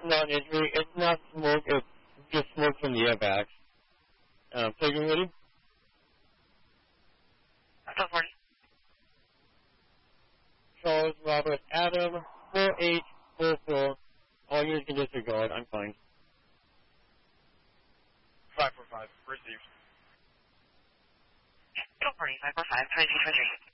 non-injury. It's not smoke. It's just smoke from the airbags. Playground ready? Stop 40. Charles Robert Adam 4844. All units can disregard. I'm fine. 545. Received. Stop 40. 545. 2623.